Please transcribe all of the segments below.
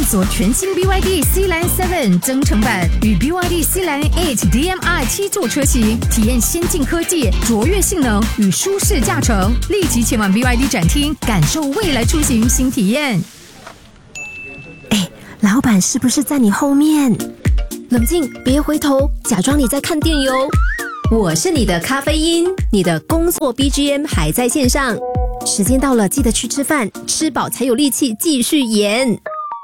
索全新 BYD Sealand 7增程版与 BYD Sealand 8 DM-i 7座车型，体验先进科技、卓越性能与舒适驾乘。立即前往 BYD 展厅，感受未来出行新体验。 老板是不是在你后面？冷静，别回头，假装你在看电邮。我是你的咖啡因，你的工作 BGM 还在线上。时间到了，记得去吃饭，吃饱才有力气继续演。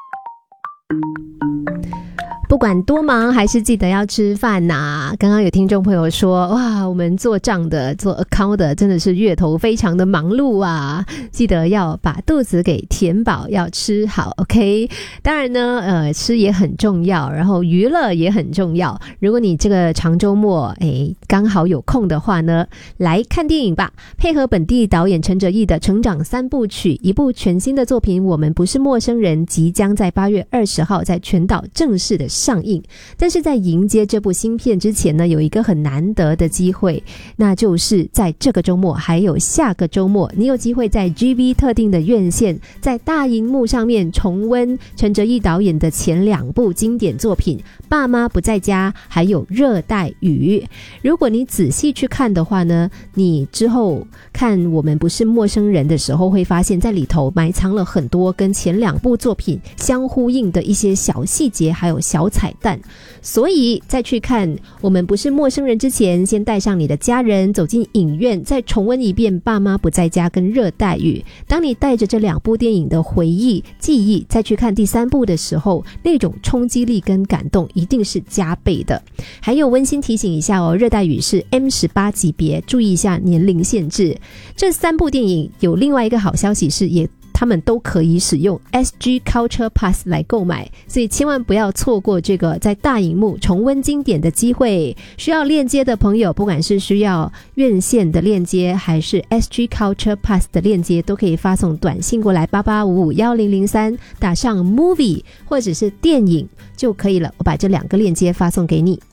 不管多忙，还是记得要吃饭呐。刚刚有听众朋友说，哇，我们做账的、做 account 的，真的是月头非常的忙碌啊！记得要把肚子给填饱，要吃好 ，OK？ 当然呢，吃也很重要，然后娱乐也很重要。如果你这个长周末，刚好有空的话呢，来看电影吧。配合本地导演陈哲艺的成长3部曲，一部全新的作品《我们不是陌生人》即将在8月20号在全岛正式的上映。但是在迎接这部新片之前呢，有一个很难得的机会，那就是在这个周末还有下个周末，你有机会在 GB 特定的院线，在大荧幕上面重温陈哲艺导演的前2部经典作品《爸妈不在家》还有《热带雨》。如果你仔细去看的话呢，你之后看我们不是陌生人的时候，会发现在里头埋藏了很多跟前2部作品相呼应的一些小细节还有小彩蛋。所以在去看我们不是陌生人之前，先带上你的家人走进影院，再重温一遍《爸妈不在家》跟《热带雨》。当你带着这2部电影的回忆记忆再去看第3部的时候，那种冲击力跟感动一定是加倍的。还有温馨提醒一下哦，《热带雨》是 M18 级别，注意一下年龄限制。这3部电影有另外一个好消息是，他们都可以使用 SG Culture Pass 来购买，所以千万不要错过这个在大荧幕重温经典的机会。需要链接的朋友，不管是需要院线的链接还是 SG Culture Pass 的链接，都可以发送短信过来88551003，打上 Movie 或者是电影就可以了，我把这2个链接发送给你。